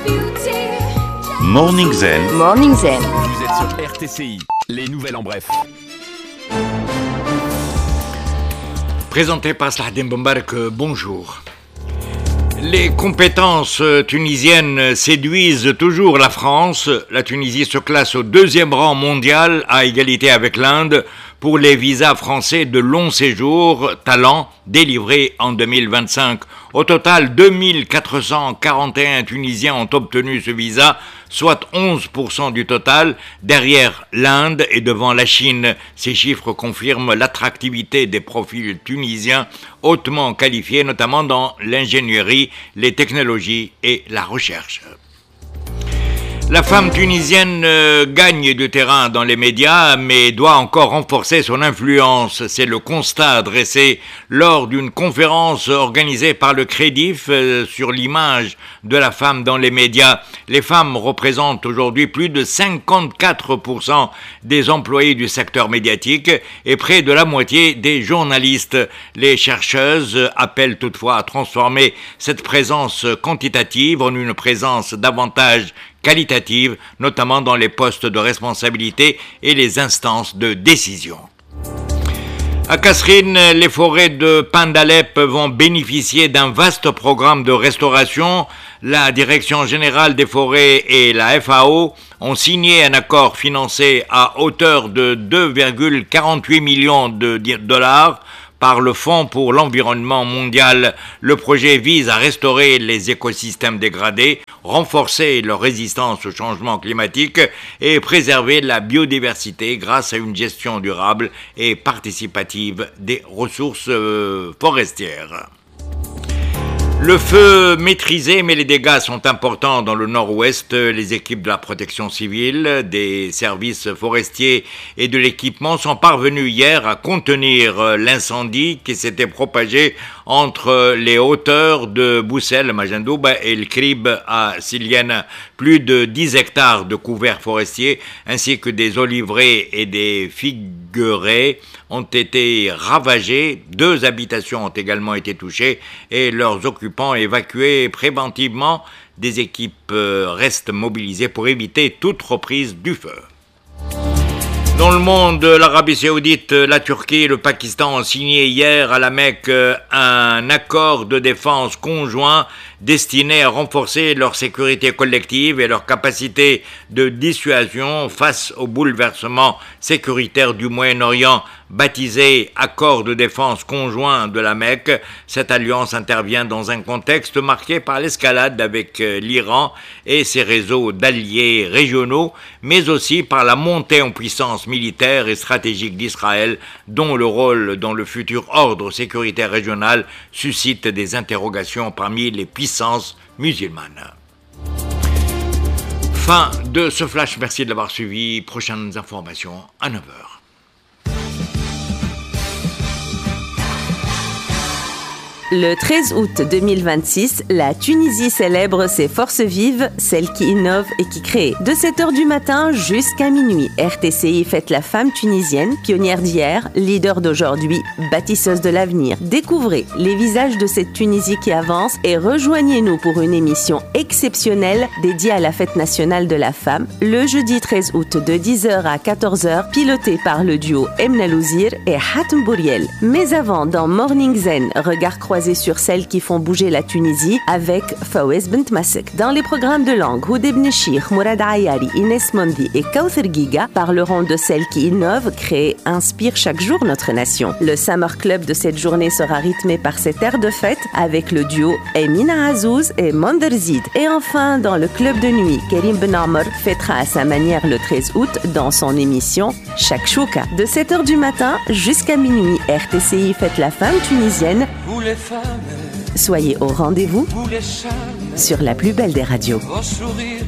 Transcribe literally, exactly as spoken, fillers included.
Morning Zen. Morning Zen. Vous êtes sur R T C I, les nouvelles en bref. Présenté par Slahdin Bombark, bonjour. Les compétences tunisiennes séduisent toujours la France. La Tunisie se classe au deuxième rang mondial à égalité avec l'Inde pour les visas français de long séjour talent délivrés en deux mille vingt-cinq. Au total, deux mille quatre cent quarante et un Tunisiens ont obtenu ce visa, soit onze pour cent du total, derrière l'Inde et devant la Chine. Ces chiffres confirment l'attractivité des profils tunisiens hautement qualifiés, notamment dans l'ingénierie, les technologies et la recherche. La femme tunisienne euh, gagne du terrain dans les médias, mais doit encore renforcer son influence. C'est le constat dressé lors d'une conférence organisée par le Crédif euh, sur l'image de la femme dans les médias. Les femmes représentent aujourd'hui plus de cinquante-quatre pour cent des employés du secteur médiatique et près de la moitié des journalistes. Les chercheuses appellent toutefois à transformer cette présence quantitative en une présence davantage qualitative, notamment dans les postes de responsabilité et les instances de décision. À Kasserine, les forêts de pin d'Alep vont bénéficier d'un vaste programme de restauration. La Direction générale des forêts et la F A O ont signé un accord financé à hauteur de deux virgule quarante-huit millions de dollars par le Fonds pour l'environnement mondial. Le projet vise à restaurer les écosystèmes dégradés, renforcer leur résistance au changement climatique et préserver la biodiversité grâce à une gestion durable et participative des ressources euh, forestières. Le feu maîtrisé, mais les dégâts sont importants dans le nord-ouest. Les équipes de la protection civile, des services forestiers et de l'équipement sont parvenus hier à contenir l'incendie qui s'était propagé entre les hauteurs de Boussel, Majandouba et le Crib à Silienne. Plus de dix hectares de couverts forestiers ainsi que des oliveraies et des figueraies ont été ravagés. Deux habitations ont également été touchées et leurs occupants évacués préventivement. Des équipes restent mobilisées pour éviter toute reprise du feu. Dans le monde, l'Arabie Saoudite, la Turquie et le Pakistan ont signé hier à la Mecque un accord de défense conjoint destiné à renforcer leur sécurité collective et leur capacité de dissuasion face au bouleversement sécuritaire du Moyen-Orient. Baptisé Accord de défense conjoint de la Mecque, cette alliance intervient dans un contexte marqué par l'escalade avec l'Iran et ses réseaux d'alliés régionaux, mais aussi par la montée en puissance militaire et stratégique d'Israël, dont le rôle dans le futur ordre sécuritaire régional suscite des interrogations parmi les puissances musulmanes. Fin de ce flash, merci de l'avoir suivi. Prochaines informations à neuf heures. Le treize août deux mille vingt-six, la Tunisie célèbre ses forces vives, celles qui innovent et qui créent. De sept heures du matin jusqu'à minuit, R T C I fête la femme tunisienne, pionnière d'hier, leader d'aujourd'hui, bâtisseuse de l'avenir. Découvrez les visages de cette Tunisie qui avance et rejoignez-nous pour une émission exceptionnelle dédiée à la fête nationale de la femme, le jeudi treize août de dix heures à quatorze heures, pilotée par le duo Emna Louzir et Hatem Bouriel. Mais avant, dans Morning Zen, regard croisé sur celles qui font bouger la Tunisie avec Fawez Bent Masek. Dans les programmes de langue, Houd Ibn Chir, Mourad Ayari, Inès Mondi et Kauthar Giga parleront de celles qui innovent, créent, inspirent chaque jour notre nation. Le Summer Club de cette journée sera rythmé par cet air de fête avec le duo Emina Azouz et Monder Zid. Et enfin, dans le club de nuit, Karim Ben Amr fêtera à sa manière le treize août dans son émission Shakshuka. De sept heures du matin jusqu'à minuit, R T C I fête la femme tunisienne. Vous les femmes, soyez au rendez-vous vous les charmes, sur la plus belle des radios. vos sourires.